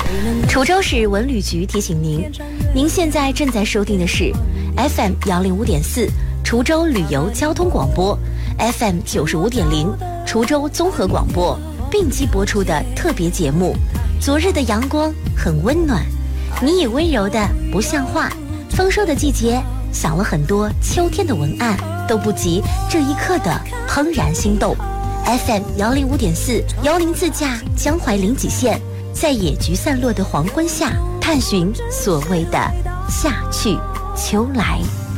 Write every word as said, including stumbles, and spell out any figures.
滁州市文旅局提醒您，您现在正在收听的是 F M 幺零五点四滁州旅游交通广播 ，F M 九十五点零滁州综合广播并机播出的特别节目。昨日的阳光很温暖，你也温柔的不像话。丰收的季节，想了很多秋天的文案，都不及这一刻的怦然心动。F M 幺零五点四，由您自驾江淮临济县，在野菊散落的黄昏下，探寻所谓的夏去秋来。